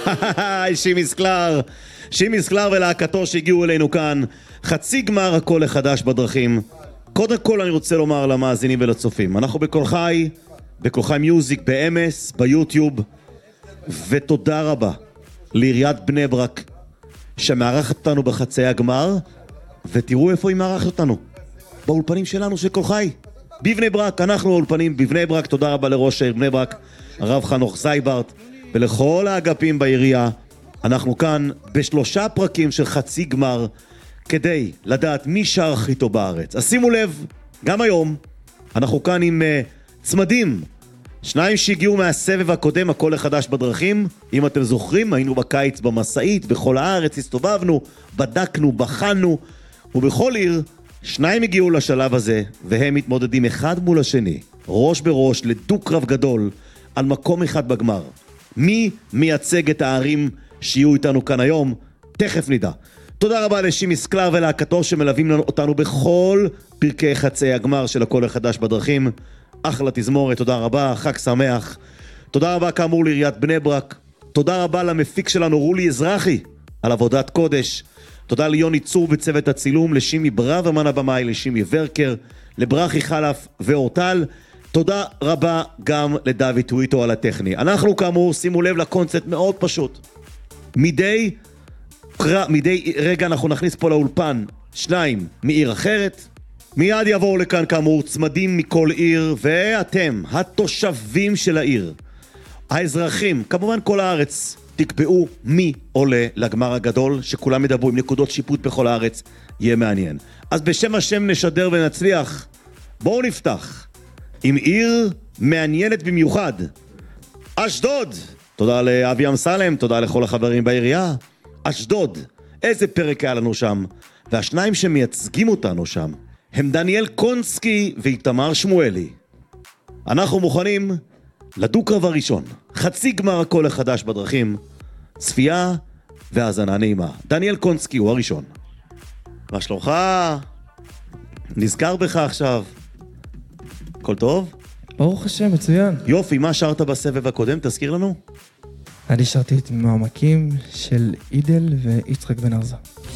שימי סקלר ולהקתו שהגיעו אלינו כאן. חצי גמר הכל החדש בדרכים. קודם כל אני רוצה לומר למאזינים ולצופים, אנחנו בכל חי מיוזיק, באמס, ביוטיוב, ותודה רבה לעיריית בני ברק שמארחת אותנו בחצי הגמר, ותראו איפה היא מארחת אותנו, באולפנים שלנו של כל חי בבני ברק. אנחנו האולפנים בבני ברק. תודה רבה לראש העיר בני ברק הרב חנוך זייברט ולכל האגפים בעירייה. אנחנו כאן בשלושה פרקים של חצי גמר כדי לדעת מי שר הכי טוב בארץ. אז שימו לב, גם היום אנחנו כאן עם צמדים, שניים שהגיעו מהסבב הקודם, הכל החדש בדרכים. אם אתם זוכרים, היינו בקיץ במסעית, בכל הארץ הסתובבנו, בדקנו, בחנו, ובכל עיר שניים הגיעו לשלב הזה, והם מתמודדים אחד מול השני, ראש בראש, לדוק רב גדול, על מקום אחד בגמר. מי מייצג את הערים שיהיו איתנו כאן היום? תכף נדע. תודה רבה לשימי סקלר ולהקתו שמלווים אותנו בכל פרקי חצי הגמר של הכל החדש בדרכים. אחלה תזמורת, תודה רבה, חג שמח. תודה רבה כאמור לעיריית בני ברק. תודה רבה למפיק שלנו רולי אזרחי על עבודת קודש. תודה ליוני צור בצוות הצילום, לשימי ברוורמן הבמאי, לשימי ורקר, לברכי חלף ואורטל. תודה רבה גם לדוד טוויטו על הטכני. אנחנו כאמור, שימו לב לקונספט מאוד פשוט. מדי רגע אנחנו נכניס פה לאולפן שניים מעיר אחרת. מיד יבואו לכאן כאמור צמדים מכל עיר, ואתם, התושבים של העיר, האזרחים, כמובן כל הארץ, תקבעו מי עולה לגמר הגדול, שכולם ידברו עם נקודות שיפוט בכל הארץ, יהיה מעניין. אז בשם השם נשדר ונצליח. בואו נפתח עם עיר מעניינת במיוחד, אשדוד. תודה לאבי אמסלם, תודה לכל החברים בעירייה. אשדוד, איזה פרק היה לנו שם, והשניים שמייצגים אותנו שם הם דניאל קונסקי ואיתמר שמואלי. אנחנו מוכנים לדוק רב הראשון, חצי גמר הכל החדש בדרכים, צפייה והאזנה נעימה. דניאל קונסקי הוא הראשון. מה שלומך? נזכר בך עכשיו. הכל טוב? ברוך השם, מצוין. יופי, מה שרת בסבב הקודם? תזכיר לנו. אני שרתי את מעמקים של אידל ויצחק בן ארזה.